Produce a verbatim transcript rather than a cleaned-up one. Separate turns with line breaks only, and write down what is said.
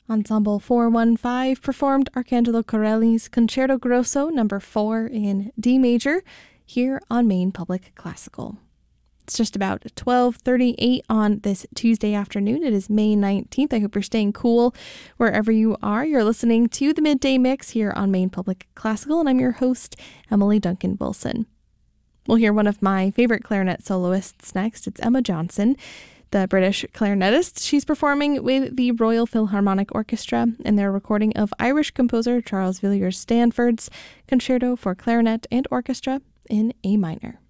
Ensemble four one five performed Arcangelo Corelli's Concerto Grosso number four in D major here on Maine Public Classical. It's just about twelve thirty-eight on this Tuesday afternoon. It is May nineteenth. I hope you're staying cool wherever you are. You're listening to the Midday Mix here on Maine Public Classical, and I'm your host, Emily Duncan Wilson. We'll hear one of my favorite clarinet soloists next. It's Emma Johnson, the British clarinetist. She's performing with the Royal Philharmonic Orchestra in their recording of Irish composer Charles Villiers Stanford's Concerto for Clarinet and Orchestra in A minor.